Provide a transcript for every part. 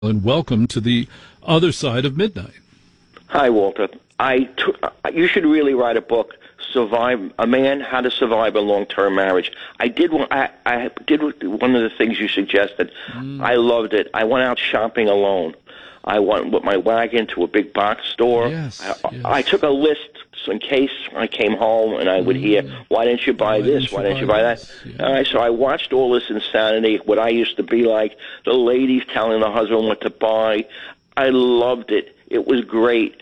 And welcome to the other side of midnight. Hi, Walter. You should really write a book, "Survive a Man: How to Survive a Long-Term Marriage." I did one of the things you suggested. I loved it. I went out shopping alone. I went with my wagon to a big box store. Yes. I took a list in case I came home and I would hear, "Why didn't you buy this? Why didn't you buy that?" Yeah. All right, so I watched all this insanity, what I used to be like, the ladies telling the husband what to buy. I loved it. It was great.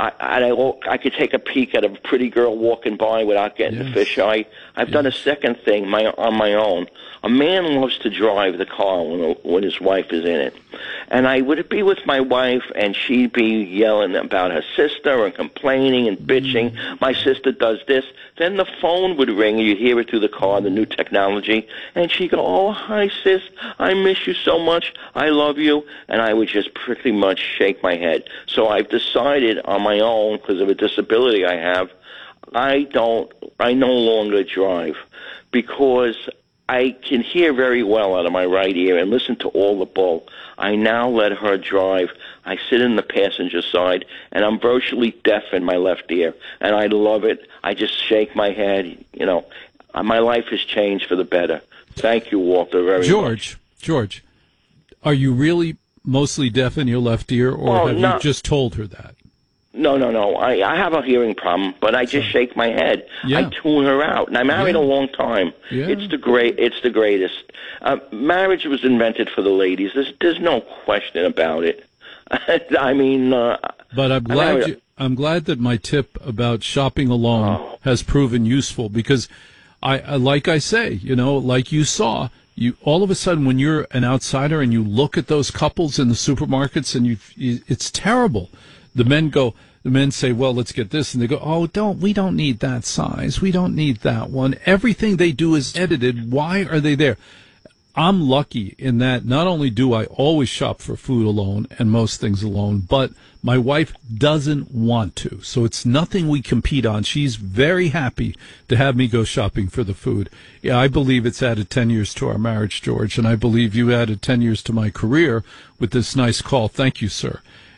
I could take a peek at a pretty girl walking by without getting the fisheye. I've done a second thing on my own. A man loves to drive the car when his wife is in it. And I would be with my wife, and she'd be yelling about her sister and complaining and bitching. My sister does this. Then the phone would ring, and you'd hear it through the car, the new technology. And she'd go, "Oh, hi, sis. I miss you so much. I love you." And I would just pretty much shake my head. So I've decided on my own, because of a disability I have, I no longer drive, because I can hear very well out of my right ear and listen to all the bull. I now let her drive. I sit in the passenger side, and I'm virtually deaf in my left ear, and I love it. I just shake my head. You know, my life has changed for the better. Thank you, Walter, very much. George, are you really mostly deaf in your left ear, or have you just told her that? No. I have a hearing problem, but I just shake my head. Yeah. I tune her out, and I married a long time. Yeah. It's the greatest. Marriage was invented for the ladies. There's no question about it. I mean, but I'm glad that my tip about shopping alone has proven useful, because I like I say, like you saw. You all of a sudden, when you're an outsider and you look at those couples in the supermarkets, and it's terrible. The men say, "Well, let's get this," and they go, "Oh, we don't need that size. We don't need that one." Everything they do is edited. Why are they there? I'm lucky in that not only do I always shop for food alone and most things alone, but my wife doesn't want to. So it's nothing we compete on. She's very happy to have me go shopping for the food. Yeah, I believe it's added 10 years to our marriage, George, and I believe you added 10 years to my career with this nice call. Thank you, sir.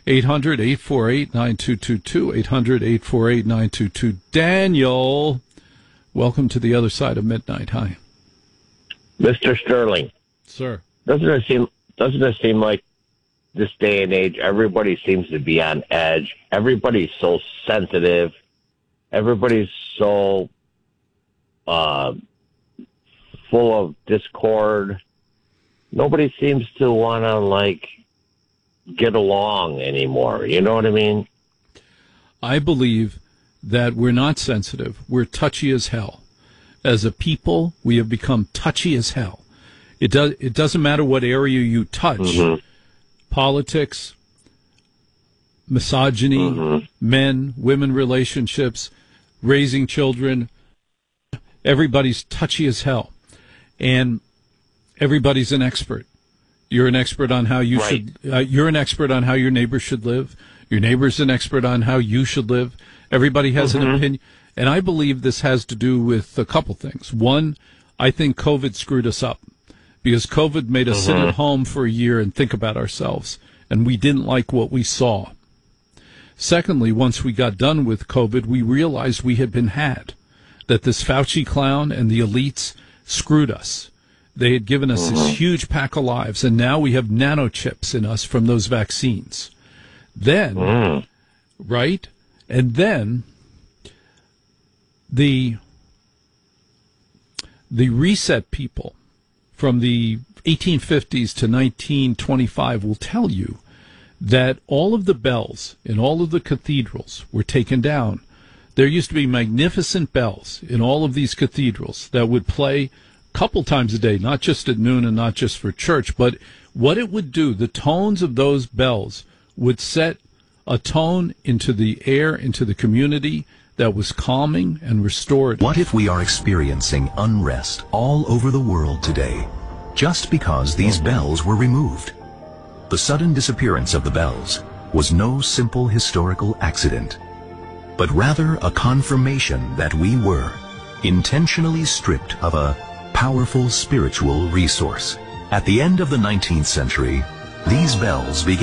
800-848-9222, 800-848-9222. Daniel, welcome to the other side of midnight. Hi. Mr. Sterling. Sir. Doesn't it seem like this day and age, everybody seems to be on edge. Everybody's so sensitive. Everybody's so full of discord. Nobody seems to want to, get along anymore. You know what I mean? I believe that we're not sensitive. We're touchy as hell. As a people, we have become touchy as hell. It doesn't matter what area you touch. Mm-hmm. Politics, misogyny, men, women relationships, raising children. Everybody's touchy as hell. And everybody's an expert. You're an expert on how you should. You're an expert on how your neighbor should live. Your neighbor's an expert on how you should live. Everybody has an opinion, and I believe this has to do with a couple things. One, I think COVID screwed us up because COVID made us sit at home for a year and think about ourselves, and we didn't like what we saw. Secondly, once we got done with COVID, we realized we had been had, that this Fauci clown and the elites screwed us. They had given us this huge pack of lives, and now we have nanochips in us from those vaccines. Then, right? And then the reset people from the 1850s to 1925 will tell you that all of the bells in all of the cathedrals were taken down. There used to be magnificent bells in all of these cathedrals that would play couple times a day, not just at noon and not just for church, but what it would do, the tones of those bells would set a tone into the air, into the community that was calming and restorative. What if we are experiencing unrest all over the world today, just because these bells were removed? The sudden disappearance of the bells was no simple historical accident, but rather a confirmation that we were intentionally stripped of a powerful spiritual resource. At the end of the 19th century, These bells began